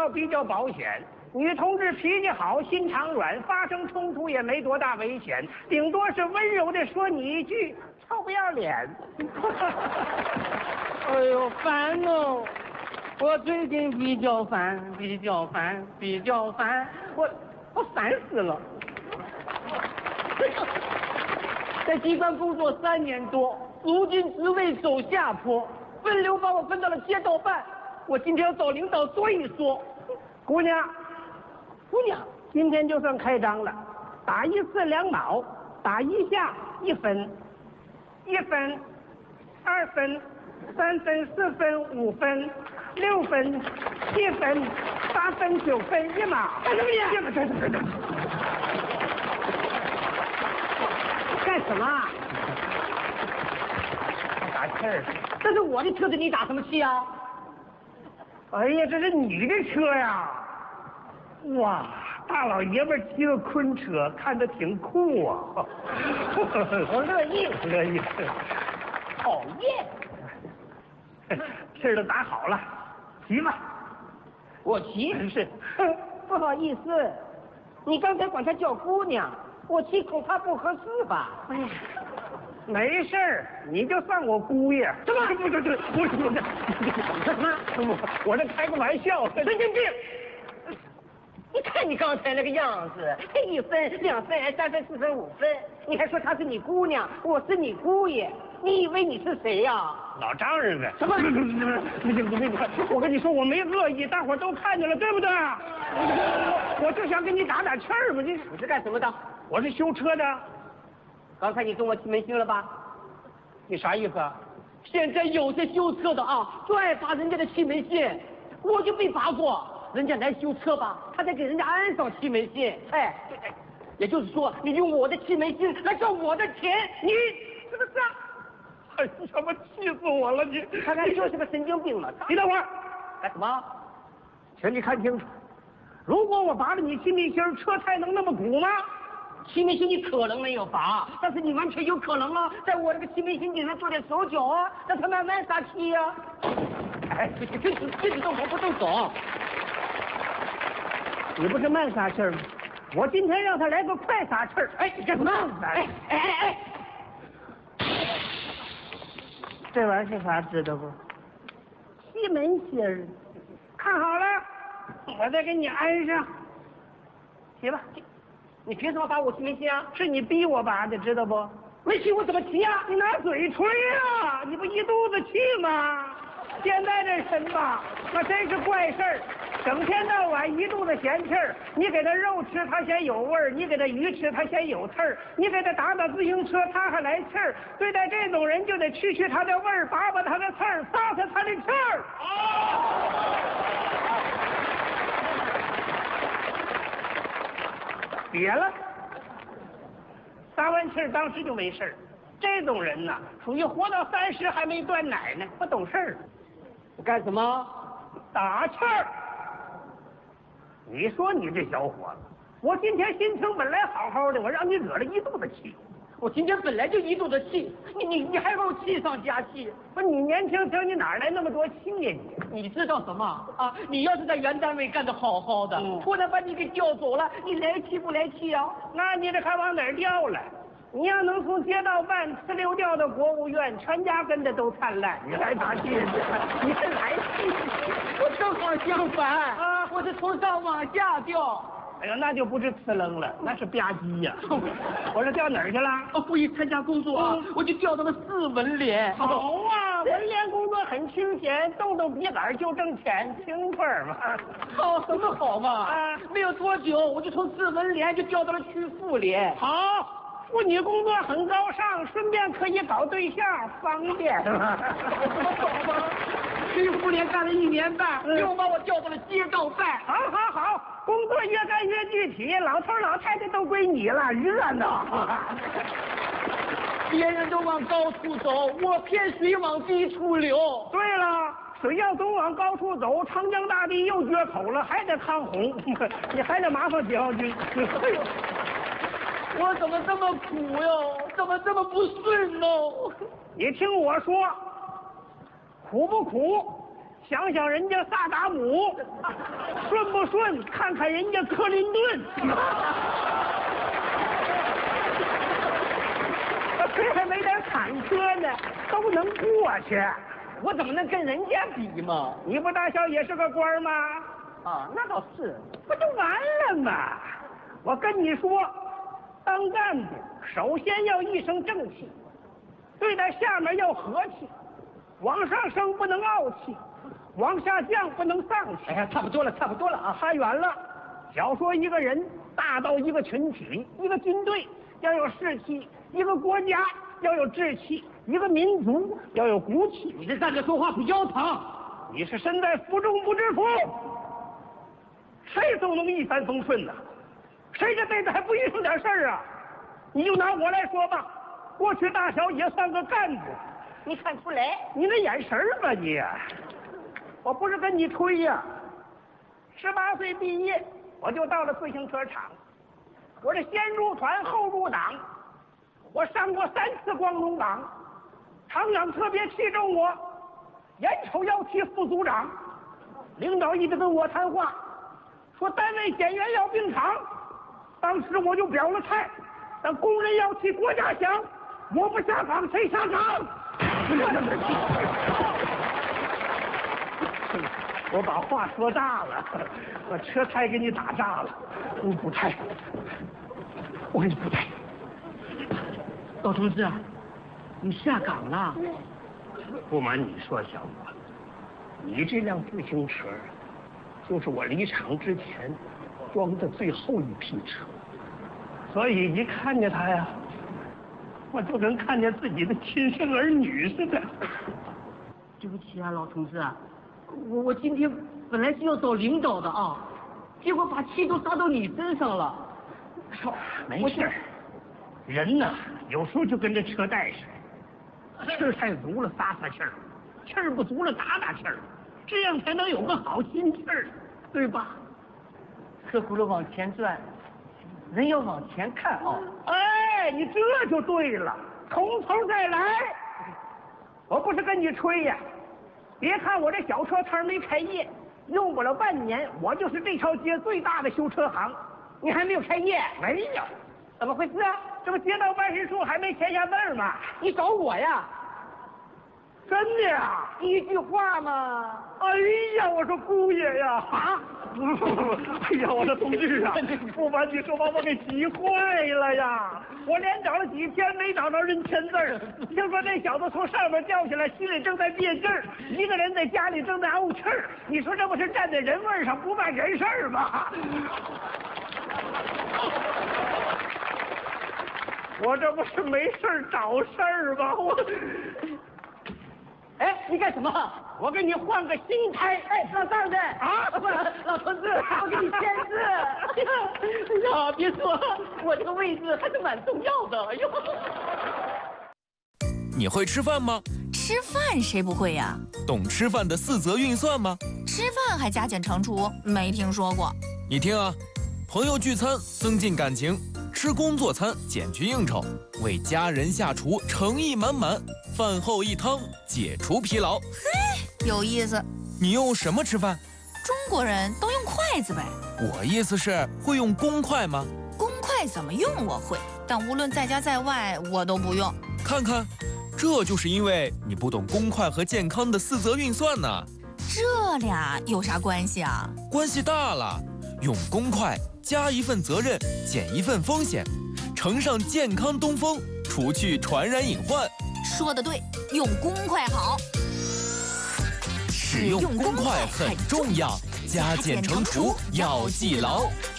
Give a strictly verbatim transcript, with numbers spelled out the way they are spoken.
倒比较保险。女同志脾气好，心肠软，发生冲突也没多大危险，顶多是温柔的说你一句臭不要脸。 哎呦，烦哦！我最近比较烦，比较烦，比较烦，我我烦死了。在机关工作三年多，如今职位走下坡，分流把我分到了街道办。我今天要找领导说一说。 姑娘， 姑娘， 今天就算开张了，打一次两毛，打一下一分，一分，二分，三分，四分，五分，六分，七分，八分，九分，一毛。 干什么你？干什么？ 打气儿。 这是我的车子，你打什么气啊？ 哎呀，这是你的车呀！哇，大老爷们骑个昆车，看着挺酷啊！ 我乐意， 乐意。 讨厌。 气儿都打好了，骑吧。 我骑是。 不好意思，你刚才管她叫姑娘，我骑恐怕不合适吧？ 哎呀，没事儿，你就算我姑爷。 什么？ 不不不，不是不是， 什么？ 我这开个玩笑。 神经病！你看你刚才那个样子，一分、两分、三分、四分、五分，你还说她是你姑娘，我是你姑爷，你以为你是谁呀、啊？ 老丈人呗。 什么？ 我跟你说，我没恶意，大伙儿都看见了，对不对？我我就想给你打打气儿嘛。你你是干什么的？ 我是修车的。 刚才你跟我气门芯了吧？ 你啥意思啊？ 现在有些修车的啊，就爱拔人家的气门芯，我就没拔过。人家来修车吧，他得给人家安上气门芯。哎，也就是说，你用我的气门芯来赚我的钱，你是不是啊？ 哎呀妈，气死我了！你看看就是个神经病了。 你等会儿干什么？ 请你看清楚，如果我拔了你气门芯，车胎能那么鼓吗？ 气门芯你可能没有拔，但是你完全有可能啊，在我这个气门芯顶上做点手脚啊，让它慢慢撒气呀。哎，这这这这这动手不动手。 你不是慢撒气吗？我今天让他来个快撒气儿。 哎，你干什么？哎哎哎哎！ 这玩意儿是啥知道不？气门芯儿。看好了，我再给你安上。骑吧。 你凭什么拔我气门芯啊？ 是你逼我拔的，知道不？ 没气我怎么骑呀？ 你拿嘴吹呀！你不一肚子气吗？现在这人吧，那真是怪事儿，整天到晚一肚子闲气儿。你给他肉吃，他嫌有味儿；你给他鱼吃，他嫌有刺儿；你给他打打自行车，他还来气儿。对待这种人，就得去去他的味儿，拔拔他的刺儿，撒撒他的气儿。别了，撒完气儿当时就没事儿。这种人呐，属于活到三十还没断奶呢，不懂事儿。 干什么？ 打气儿。你说你这小伙子，我今天心情本来好好的，我让你惹了一肚子气。 我今天本来就一肚子气，你你你还给我气上加气。 不是你年轻轻，你哪来那么多气呀你？你知道什么啊？你要是在原单位干得好好的， 嗯、 突然把你给调走了，你来气不来气啊？ 那你这还往哪儿调了？你要能从街道办呲溜调到国务院，全家跟着都灿烂，你还打气？你还来气？ 我正好相反啊， 我是从上往下掉。 哎呀，那就不是呲楞了，那是吧唧呀！我说调哪儿去了？ 我不一参加工作啊，我就调到了市文联。 好啊，文联工作很清闲，动动笔杆就挣钱，轻快嘛。 好什么好嘛？ 啊， 没有多久，我就从市文联就调到了区妇联。 好。妇女工作很高尚，顺便可以搞对象，方便。 怎么搞吗？区妇联干了一年半，又把我调到了街道办。 好好好，工作越干越具体，老头老太太都归你了，热闹。 别人都往高处走，我偏水往低处流。 对了，水要总往高处走，长江大地又决口了，还得抗洪，你还得麻烦解放军。哎呦。 我怎么这么苦哟？怎么这么不顺呢？ 你听我说，苦不苦？想想人家萨达姆，顺不顺，看看人家克林顿。谁还没点坎坷呢？都能过去。 我怎么能跟人家比嘛？ 你不大小也是个官吗？ 啊，那倒是， 不就完了吗？我跟你说，当干部首先要一身正气，对待下面要和气，往上升不能傲气，往下降不能丧气。 哎呀，差不多了，差不多了啊， 差远了。小说一个人，大到一个群体，一个军队要有士气，一个国家要有志气，一个民族要有骨气。 你这站着说话不腰疼？ 你是身在福中不知福，谁都能一帆风顺呐，谁这辈子还不遇上点事儿啊？你就拿我来说吧，过去大小也算个干部， 你看出来？ 你那眼神儿吧你，我不是跟你吹呀、啊。十八岁毕业，我就到了自行车厂，我这先入团后入党，我上过三次光荣榜，厂长特别器重我，眼瞅要提副组长，领导一直跟我谈话，说单位减员要并厂，当时我就表了态，但工人要替国家想，我不下岗谁下岗？我把话说大了，把车胎给你打炸了，你补胎，我给你补胎。 老同志，你下岗了？ 不瞒你说，小伙，你这辆自行车就是我离厂之前装的最后一批车，所以一看见它呀，我就跟看见自己的亲生儿女似的。 对不起啊，老同志，我我今天本来是要找领导的啊，结果把气都撒到你身上了。 没事儿，人呐，有时候就跟这车带似的，气儿太足了撒撒气儿，气儿不足了打打气儿，这样才能有个好心气儿，对吧？ 车轱辘往前转，人要往前看啊。 哎，你这就对了，从头再来。我不是跟你吹呀，别看我这小车摊没开业，用不了半年，我就是这条街最大的修车行。 你还没有开业？ 没有。 怎么回事啊？ 这不街道办事处还没签下字儿吗？ 你找我呀？ 真的呀？ 一句话嘛。 哎呀，我说姑爷呀！啊！哎呀，我的同志啊，不瞒你说，把我给急坏了呀！我连找了几天没找着人签字儿，听说这小子从上面掉下来，心里正在憋劲儿，一个人在家里正在怄气儿。你说这不是站在人位上不办人事儿吗？我这不是没事儿找事儿吗？我。 哎，你干什么？ 我给你换个新胎。 哎，老丈人啊， 不，老同志，我给你签字。哎呀，别说，我这个位置还是蛮重要的。哎呦， 你会吃饭吗？ 吃饭谁不会呀？ 懂吃饭的四则运算吗？ 吃饭还加减乘除，没听说过。 你听啊，朋友聚餐增进感情，吃工作餐减去应酬，为家人下厨诚意满满，饭后一汤解除疲劳。 嘿，有意思。 你用什么吃饭？ 中国人都用筷子呗。 我意思是，会用公筷吗？ 公筷怎么用我会，但无论在家在外我都不用。 看看，这就是因为你不懂公筷和健康的四则运算呢。 这俩有啥关系啊？ 关系大了，用公筷加一份责任，减一份风险，乘上健康东风，除去传染隐患。 说得对，用公筷好。 使用公筷很重要，加减乘除要记牢。